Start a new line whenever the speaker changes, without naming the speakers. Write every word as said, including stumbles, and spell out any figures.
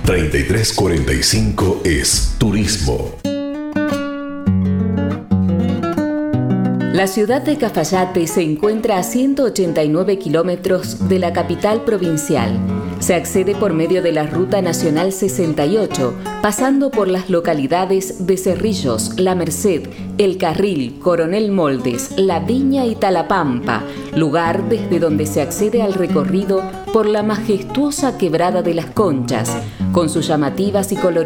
treinta y tres cuarenta y cinco es Turismo.
La ciudad de Cafayate se encuentra a ciento ochenta y nueve kilómetros de la capital provincial. Se accede por medio de la Ruta Nacional sesenta y ocho, pasando por las localidades de Cerrillos, La Merced, El Carril, Coronel Moldes, La Viña y Talapampa, lugar desde donde se accede al recorrido por la majestuosa Quebrada de las Conchas, con sus llamativas y coloridas